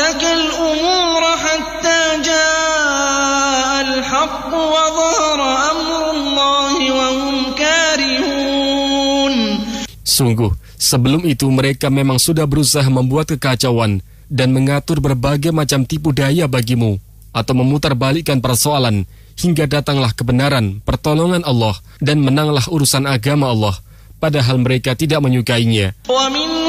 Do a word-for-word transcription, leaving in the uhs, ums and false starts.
لك الأمور حتى جاء الحق وظهر أمر الله وهم كارهون. Sungguh, sebelum itu mereka memang sudah berusaha membuat kekacauan dan mengatur berbagai macam tipu daya bagimu, atau memutarbalikkan persoalan, hingga datanglah kebenaran, pertolongan Allah, dan menanglah urusan agama Allah, padahal mereka tidak menyukainya.